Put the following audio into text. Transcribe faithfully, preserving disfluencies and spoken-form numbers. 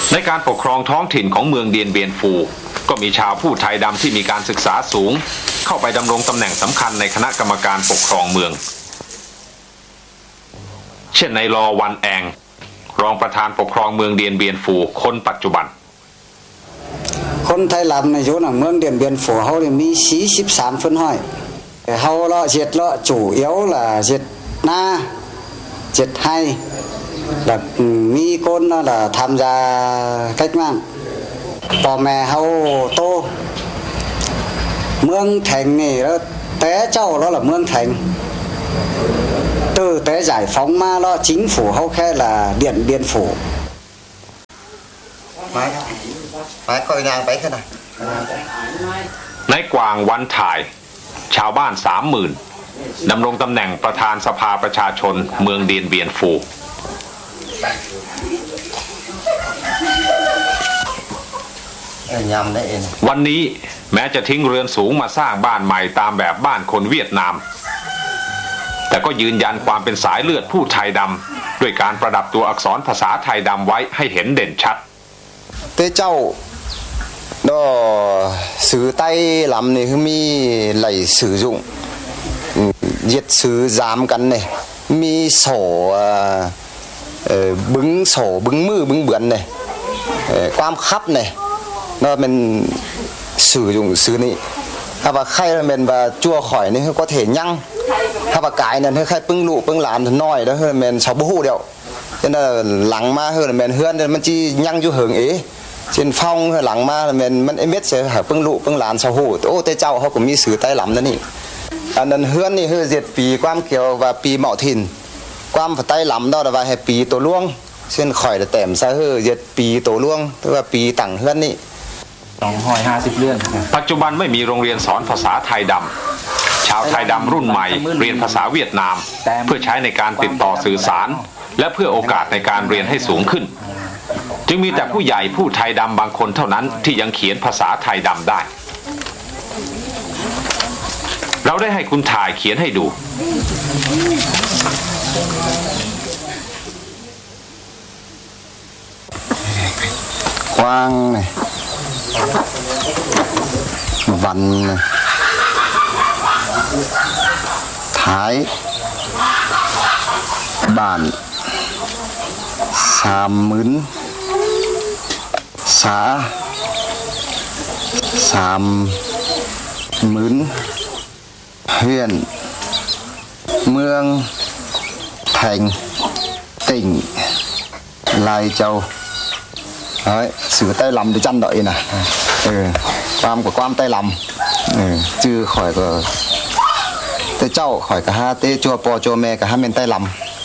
ในการปกครองท้องถิ่นของเมืองเดียนเบียนฟูก็มีชาวผู้ไทยดำที่มีการศึกษาสูงเข้าไปดำรงตำแหน่งสำคัญในคณะกรรมการปกครองเมืองเช่นในลอวันแองรองประธานปกครองเมืองเดียนเบียนฟูคนปัจจุบันคนไทยลำในยุคนั้นเมืองเดียนเบียนฟูเขาเนี่ยมีสี่สิบสามphânห้อยเขาละเจ็ดละchủ yếu là dệt na dệt hay là mi côn là tham gia cách mạng bò mẹ hậu tô mương thành này đó té châu đó là mương thành từ té giải phóng ma đó chính phủ hậu khe là điện biên phủ phải phải coi ngang phải thế này นายกวางวันถ่ายชาวบ้านสามหมื่นดำรงตำแหน่งประธานสภาประชาชนเมืองเดียนเบียนฟูวันนี้แม้จะทิ้งเรือนสูงมาสร้างบ้านใหม่ตามแบบบ้านคนเวียดนามแต่ก็ยืนยันความเป็นสายเลือดผู้ไทยดำด้วยการประดับตัวอักษรภาษาไทยดำไว้ให้เห็นเด่นชัดเต้เจ้าđó sử tay làm này mi lại sử dụng diệt sử giám cắn này mi sổ bứng sổ bứng mư bứng bướn này quam khắp này nó mình sử dụng sử này hay và khay là mình và chua khỏi này có thể nhăng hay và cái này khay bưng lụ bưng làm thì nói đó hơn mình sáu bố điệu cho nên là lắng ma hơn là mình hơn nên mình chỉ nhăng cho hưởng ý trên phong hay lắng ma là mình mình em biết sẽ phải bưng lụ bưng làm sao hổ ô tê châu họ cũngมีsử tay lắm đó nè anh nên hơn thì hơi diệt pì quam kiều và pì mạo thìn quam phải tay lắm đó là vài pì tổ luông trên khỏi là tẻm xa hơi diệt pì tổ luông tức là pì tặng hơn nè สองร้อยห้าสิบเรื่องปัจจุบันไม่มีโรงเรียนสอนภาษาไทยดำชาวไทยดำรุ่นใหม่เรียนภาษาเวียดนามเพื่อใช้ในการติดต่อสื่อสารและเพื่อโอกาสในการเรียนให้สูงขึ้นจึงมีแต่ผู้ใหญ่ผู้ไทยดำบางคนเท่านั้นที่ยังเขียนภาษาไทยดำได้เราได้ให้คุณถ่ายเขียนให้ดูกว้างเลยวันเลยท้ายบ้านสามหมื่นสาสามหมื่นเฮือนเมืองแห่งtỉnh Lai Châu đấy sửa tay lầm để chăn đợi nè ừ. Quam của quam tay lầm ừ. Chứ khỏi của tê châu khỏi cả hai tê chua po chua me cả hai bên tay lầm